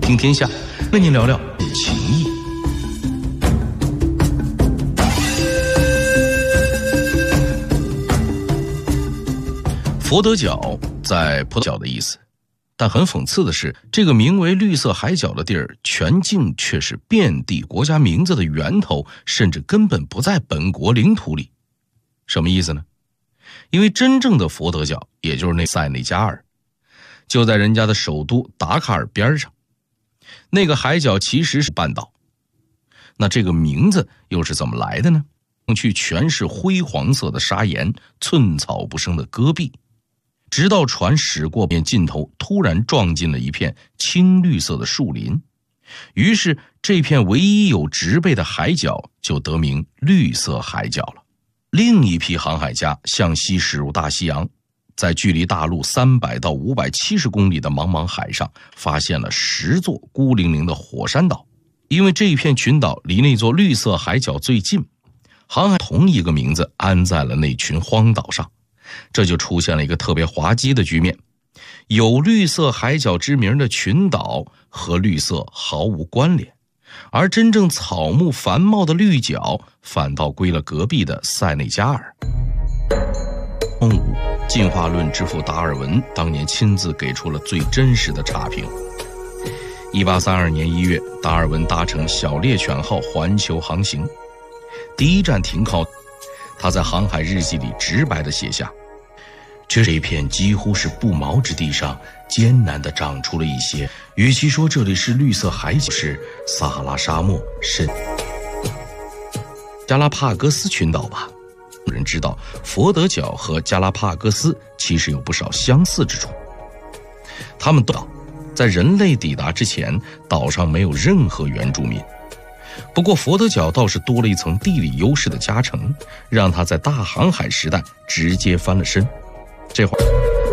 听天下，为您聊聊情谊。佛得角在葡萄角的意思，但很讽刺的是，这个名为绿色海角的地儿，全境却是遍地国家名字的源头，甚至根本不在本国领土里。什么意思呢？因为真正的佛得角，也就是那塞内加尔，就在人家的首都达喀尔边上。那个海角其实是半岛。那这个名字又是怎么来的呢？去全是灰黄色的砂岩，寸草不生的戈壁。直到船驶过边尽头，突然撞进了一片青绿色的树林，于是这片唯一有植被的海角就得名绿色海角了。另一批航海家向西驶入大西洋，在距离大陆300到570公里的茫茫海上，发现了10座孤零零的火山岛。因为这一片群岛离那座绿色海角最近，航海同一个名字安在了那群荒岛上。这就出现了一个特别滑稽的局面，有绿色海角之名的群岛和绿色毫无关联，而真正草木繁茂的绿角反倒归了隔壁的塞内加尔。进化论之父达尔文当年亲自给出了最真实的差评。1832年1月，达尔文搭乘小猎犬号环球航行，第一站停靠，他在航海日记里直白地写下，这片几乎是不毛之地上艰难地长出了一些，与其说这里是绿色海角，是撒哈拉沙漠，是加拉帕戈斯群岛吧。有人知道佛得角和加拉帕戈斯其实有不少相似之处，他们都在人类抵达之前，岛上没有任何原住民。不过佛得角倒是多了一层地理优势的加成，让它在大航海时代直接翻了身。这会儿